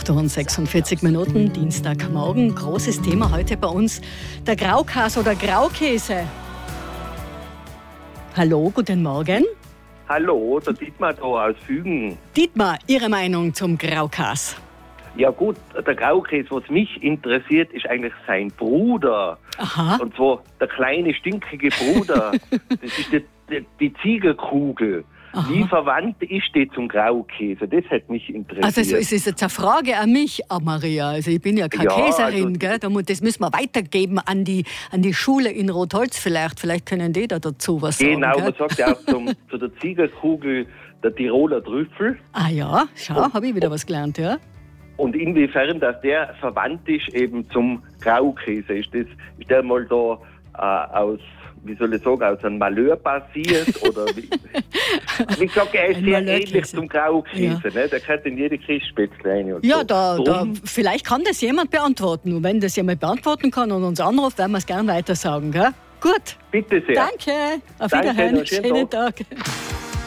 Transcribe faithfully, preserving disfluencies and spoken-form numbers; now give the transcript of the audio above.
acht Uhr und sechsundvierzig Minuten, Dienstagmorgen. Großes Thema heute bei uns, der Graukäse oder Graukäse. Hallo, guten Morgen. Hallo, der Dietmar da aus Fügen. Dietmar, Ihre Meinung zum Graukäse? Ja gut, der Graukäse, was mich interessiert, ist eigentlich sein Bruder. Aha. Und zwar der kleine, stinkige Bruder. Das ist die, die, die Ziegelkugel. Aha. Wie verwandt ist die zum Graukäse? Das hat mich interessiert. Also es ist jetzt eine Frage an mich, an Maria. Also ich bin ja keine Ja, Käserin, also- gell? Da mu- Das müssen wir weitergeben an die, an die Schule in Rotholz vielleicht. Vielleicht können die da dazu was sagen. Genau, Gell? man sagt ja auch zum, zu der Ziegelkugel der Tiroler Trüffel. Ah ja, schau, habe ich wieder was gelernt, ja? Und inwiefern, dass der verwandt ist eben zum Graukäse. Ist, das, ist der mal da äh, aus, wie soll ich sagen, aus einem Malheur passiert? Oder wie? Wie gesagt, er ist Ein sehr Malheur-Käse. ähnlich zum Graukäse. Ja. Ne? Der gehört in jede Kässpätzle rein. Und Ja, so. da, da, Drum, vielleicht kann das jemand beantworten. Und wenn das jemand beantworten kann und uns anruft, werden wir es gerne weiter sagen. Gell? Gut, bitte sehr. danke. Auf Danke, Wiederhören. noch schönen Schönen Tag.